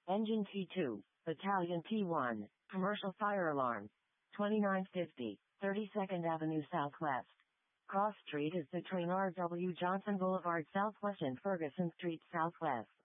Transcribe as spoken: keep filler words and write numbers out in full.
Engine T two, Battalion T one, Commercial Fire Alarm. twenty-nine fifty, thirty-second Avenue Southwest. Cross Street is between R W Johnson Boulevard Southwest and Ferguson Street Southwest.